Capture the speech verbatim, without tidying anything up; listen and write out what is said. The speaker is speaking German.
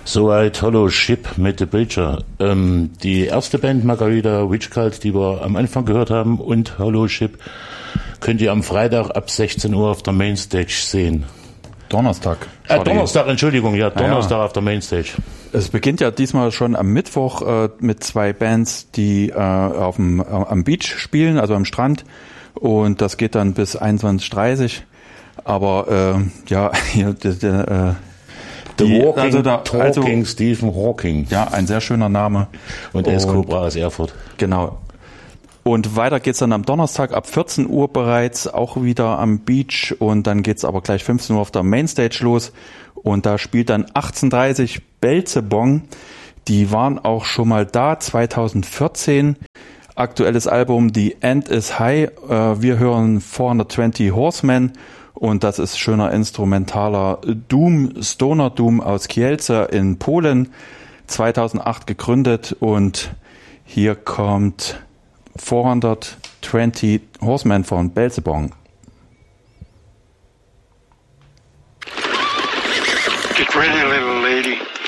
Soweit Hollow Ship mit The Breacher. Ähm, die erste Band Margarita Witchcult, die wir am Anfang gehört haben, und Hollow Ship könnt ihr am Freitag ab sechzehn Uhr auf der Mainstage sehen. Donnerstag. Äh, Donnerstag, Entschuldigung, ja, Donnerstag ja, ja. auf der Mainstage. Es beginnt ja diesmal schon am Mittwoch äh, mit zwei Bands, die äh, auf dem, äh, am Beach spielen, also am Strand. Und das geht dann bis einundzwanzig Uhr dreißig. Aber äh, ja, hier der, der äh, The die, Walking, also da, Talking also, Stephen Hawking. Ja, ein sehr schöner Name. Und S-Cobra aus Erfurt. Genau. Und weiter geht's dann am Donnerstag ab vierzehn Uhr bereits, auch wieder am Beach. Und dann geht's aber gleich fünfzehn Uhr auf der Mainstage los. Und da spielt dann achtzehn Uhr dreißig Belzebong. Die waren auch schon mal da, zwanzig vierzehn. Aktuelles Album The End is High. Wir hören vierhundertzwanzig Horsemen. Und das ist schöner instrumentaler Doom, Stoner Doom aus Kielce in Polen. zweitausendacht gegründet. Und hier kommt vierhundertzwanzig Horsemen von Belzebong. Get ready, little lady.